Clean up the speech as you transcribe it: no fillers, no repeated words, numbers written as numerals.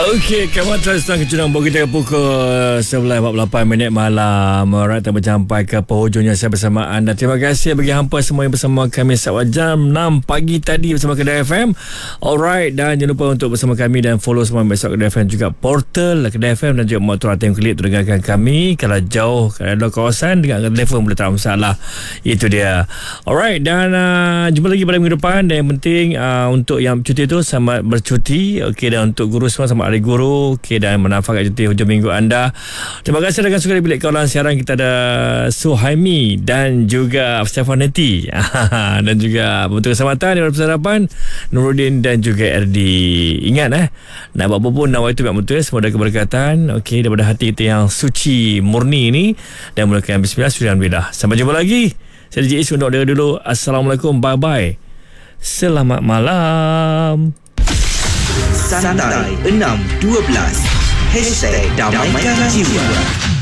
Okey, kawan terus kecurang kita pukul 11.48 malam. Alright, kita bersampai ke penghujungnya saya bersama anda. Terima kasih bagi hampa semua yang bersama kami sewaktu jam 6 pagi tadi bersama Kedah FM. Alright, dan jangan lupa untuk bersama kami dan follow semua besok Kedah FM, juga portal Kedah FM dan juga motor yang klik untuk dengarkan kami. Kalau jauh, kalau ada kawasan dengan telefon boleh, tak masalah. Itu dia. Alright, dan jumpa lagi pada minggu depan. Dan yang penting untuk yang cuti tu selamat bercuti. Okey, dan untuk guru semua selamat hari guru. Okey, dan menafakkan cuti hujung minggu anda. Terima kasih dengan suka di bilik kawalan siaran. Kita ada Suhaimi dan juga Stefaneti dan juga Pembentuk Keselamatan Dewan Persadapan Nuruddin dan juga Erdi. Ingat nak buat apa pun nak buat itu biar betul. Semua ada keberkatan. Okey, daripada hati kita yang suci murni ini, dan mulakan bismillah. Alhamdulillah. Sampai jumpa lagi. Saya DJ Is untuk dulu. Assalamualaikum. Bye bye. Selamat malam. Santai 612 #Damaikan Jiwa.